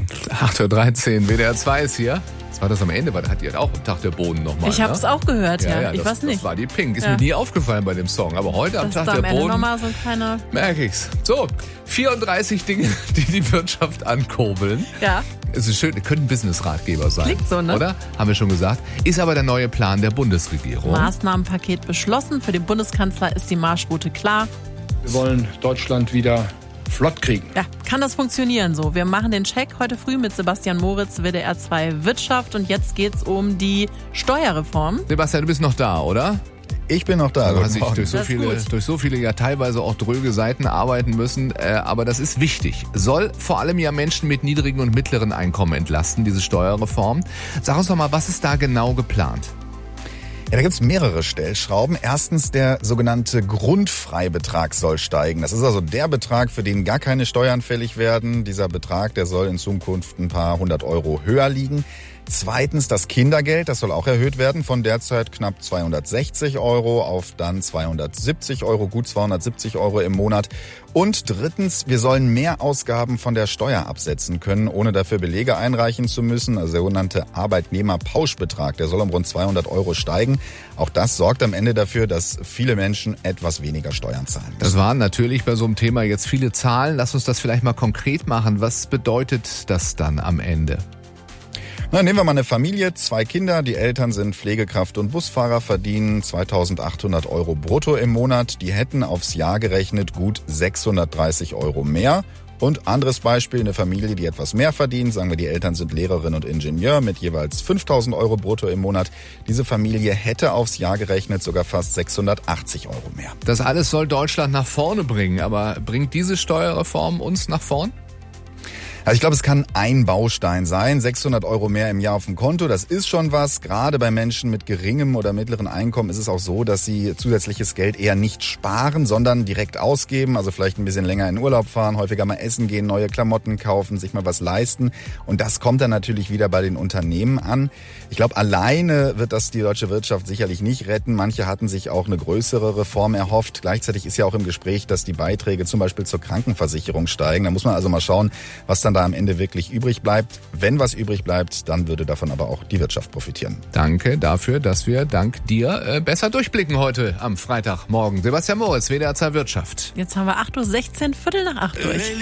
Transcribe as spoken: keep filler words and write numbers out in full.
acht Uhr dreizehn, W D R zwei ist hier. Das war das am Ende, weil da hat ihr auch am Tag der Boden nochmal. Ich habe es ne? auch gehört, ja. Ja, ja, ich das, weiß nicht. Das war die Pink. Ist ja. mir nie aufgefallen bei dem Song. Aber heute am das Tag da der am Ende Boden noch mal so ein kleiner merke ich's. So, vierunddreißig Dinge, die die Wirtschaft ankurbeln. Ja. Es ist schön, könnte ein Business-Ratgeber sein. Klingt so, ne? Oder? Haben wir schon gesagt. Ist aber der neue Plan der Bundesregierung. Maßnahmenpaket beschlossen. Für den Bundeskanzler ist die Marschroute klar. Wir wollen Deutschland wieder flott kriegen. Ja, kann das funktionieren so? Wir machen den Check heute früh mit Sebastian Moritz, W D R zwei Wirtschaft. Und jetzt geht's um die Steuerreform. Sebastian, du bist noch da, oder? Ich bin noch da. Du hast dich durch so, Das ist viele, gut. durch so viele ja teilweise auch dröge Seiten arbeiten müssen, äh, aber das ist wichtig. Soll vor allem ja Menschen mit niedrigen und mittleren Einkommen entlasten, diese Steuerreform. Sag uns doch mal, was ist da genau geplant? Ja, da gibt's mehrere Stellschrauben. Erstens, der sogenannte Grundfreibetrag soll steigen. Das ist also der Betrag, für den gar keine Steuern fällig werden. Dieser Betrag, der soll in Zukunft ein paar hundert Euro höher liegen. Zweitens das Kindergeld, das soll auch erhöht werden von derzeit knapp zweihundertsechzig Euro auf dann zweihundertsiebzig Euro, gut zweihundertsiebzig Euro im Monat. Und drittens, wir sollen mehr Ausgaben von der Steuer absetzen können, ohne dafür Belege einreichen zu müssen. Also der sogenannte Arbeitnehmerpauschbetrag, der soll um rund zweihundert Euro steigen. Auch das sorgt am Ende dafür, dass viele Menschen etwas weniger Steuern zahlen müssen. Das waren natürlich bei so einem Thema jetzt viele Zahlen. Lass uns das vielleicht mal konkret machen. Was bedeutet das dann am Ende? Na, nehmen wir mal eine Familie, zwei Kinder, die Eltern sind Pflegekraft und Busfahrer, verdienen zweitausendachthundert Euro brutto im Monat. Die hätten aufs Jahr gerechnet gut sechshundertdreißig Euro mehr. Und anderes Beispiel, eine Familie, die etwas mehr verdient, sagen wir, die Eltern sind Lehrerin und Ingenieur mit jeweils fünftausend Euro brutto im Monat. Diese Familie hätte aufs Jahr gerechnet sogar fast sechshundertachtzig Euro mehr. Das alles soll Deutschland nach vorne bringen, aber bringt diese Steuerreform uns nach vorn? Also ich glaube, es kann ein Baustein sein. sechshundert Euro mehr im Jahr auf dem Konto, das ist schon was. Gerade bei Menschen mit geringem oder mittleren Einkommen ist es auch so, dass sie zusätzliches Geld eher nicht sparen, sondern direkt ausgeben. Also vielleicht ein bisschen länger in Urlaub fahren, häufiger mal essen gehen, neue Klamotten kaufen, sich mal was leisten. Und das kommt dann natürlich wieder bei den Unternehmen an. Ich glaube, alleine wird das die deutsche Wirtschaft sicherlich nicht retten. Manche hatten sich auch eine größere Reform erhofft. Gleichzeitig ist ja auch im Gespräch, dass die Beiträge zum Beispiel zur Krankenversicherung steigen. Da muss man also mal schauen, was dann da am Ende wirklich übrig bleibt. Wenn was übrig bleibt, dann würde davon aber auch die Wirtschaft profitieren. Danke dafür, dass wir dank dir äh, besser durchblicken heute am Freitagmorgen. Sebastian Moritz, W D R zwei Wirtschaft. Jetzt haben wir acht Uhr sechzehn, Viertel nach acht durch.